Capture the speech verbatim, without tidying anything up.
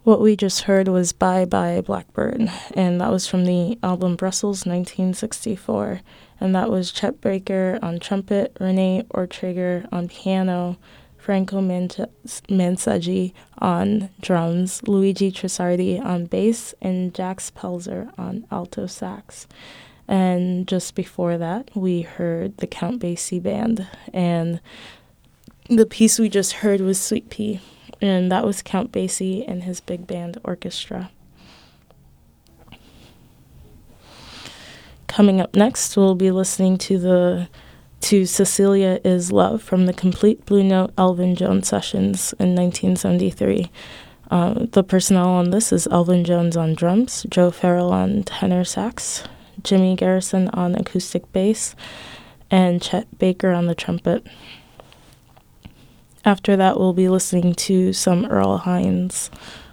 What we just heard was Bye Bye Blackbird, and that was from the album Brussels nineteen sixty-four. And that was Chet Baker on trumpet, Renee Ortega on piano, Franco Manca- Mansaggi on drums, Luigi Trisardi on bass, and Jax Pelzer on alto sax. And just before that, we heard the Count Basie Band, and the piece we just heard was Sweet Pea, and that was Count Basie and his big band orchestra. Coming up next, we'll be listening to the to Cecilia Is Love from the Complete Blue Note Elvin Jones sessions in nineteen seventy-three. Uh, the personnel on this is Elvin Jones on drums, Joe Farrell on tenor sax, Jimmy Garrison on acoustic bass, and Chet Baker on the trumpet. After that, we'll be listening to some Earl Hines.